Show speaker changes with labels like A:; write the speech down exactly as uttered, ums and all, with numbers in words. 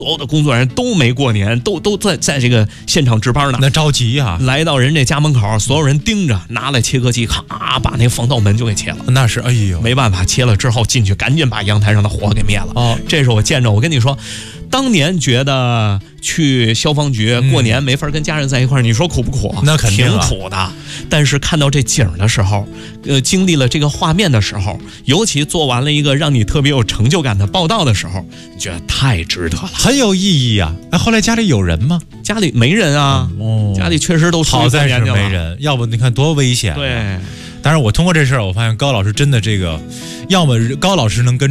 A: 所有的工作人员都没过年，都都在在这个现场值班呢。
B: 那着急啊！
A: 来到人这家门口，所有人盯着，拿来切割机，咔把那个防盗门就给切了。
B: 那是哎呦，
A: 没办法，切了之后进去，赶紧把阳台上的火给灭了。
B: 哦，
A: 这是我见着，我跟你说，当年觉得去消防局过年没法跟家人在一块儿，你说苦不苦？
B: 那肯定
A: 啊，挺苦的。但是看到这景的时候，呃，经历了这个画面的时候，尤其做完了一个让你特别有成就感的报道的时候，你觉得太值得了，
B: 很有意义啊！哎，后来家里有人吗？
A: 家里没人啊，
B: 哦，
A: 家里确实都
B: 好在是没人，要不你看多危险啊。
A: 对，
B: 但是我通过这事儿，我发现高老师真的这个，要么高老师能跟